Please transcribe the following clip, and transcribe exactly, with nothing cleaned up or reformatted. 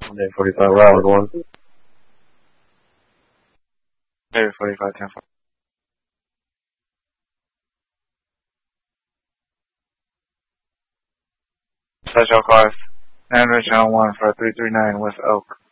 eight forty-five, Route one. eight forty-five, ten four. Special cars. Android Channel one for three three nine West Oak.